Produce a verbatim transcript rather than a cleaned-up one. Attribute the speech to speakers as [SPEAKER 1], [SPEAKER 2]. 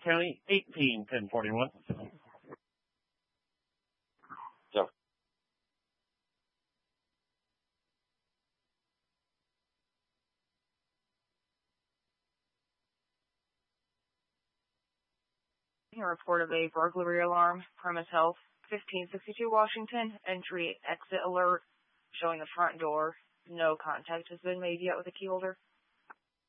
[SPEAKER 1] County, eighteen ten forty-one.
[SPEAKER 2] So,
[SPEAKER 3] A report of a burglary alarm, Premise Health, fifteen sixty-two Washington, entry exit alert, showing the front door. No contact has been made yet with the key holder.